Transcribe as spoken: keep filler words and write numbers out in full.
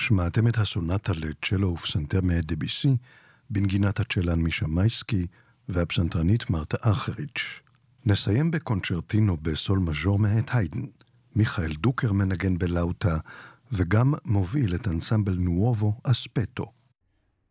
שמעתם את הסונטה לצ'לו ופסנתר מאת דביסי, בנגינת הצ'לן מישה מייסקי והפסנתרנית מרתה אחריץ'. נסיים בקונצ'רטינו בסול מז'ור מאת היידן. מיכאל דוקר מנגן בלאוטה, וגם מוביל את אנסמבל נואובו אספטו.